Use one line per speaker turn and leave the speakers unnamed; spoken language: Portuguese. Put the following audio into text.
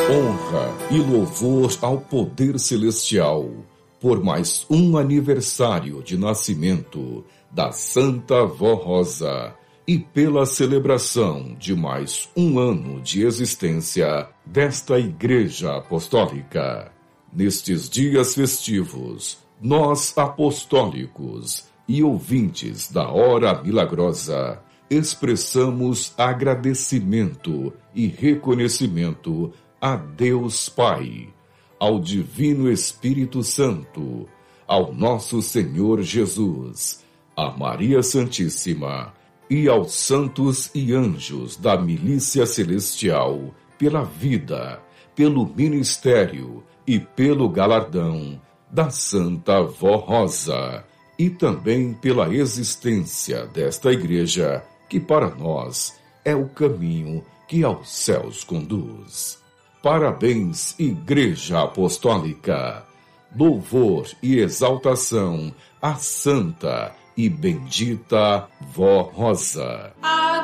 Honra e louvor ao poder celestial por mais um aniversário de nascimento da Santa Vó Rosa e pela celebração de mais um ano de existência desta Igreja Apostólica. Nestes dias festivos, nós apostólicos e ouvintes da Hora Milagrosa expressamos agradecimento e reconhecimento a Deus Pai, ao Divino Espírito Santo, ao nosso Senhor Jesus, a Maria Santíssima e aos santos e anjos da milícia celestial pela vida, pelo ministério e pelo galardão da Santa Vó Rosa e também pela existência desta igreja que para nós é o caminho que aos céus conduz. Parabéns, Igreja Apostólica! Louvor e exaltação à Santa e Bendita Vó Rosa.